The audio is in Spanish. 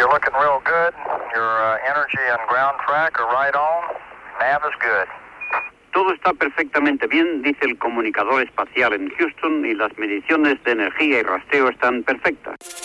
You're looking real good. Your energy and ground track are right on. Nav is good. Todo está perfectamente bien, dice el comunicador espacial en Houston, y las mediciones de energía y rastreo están perfectas.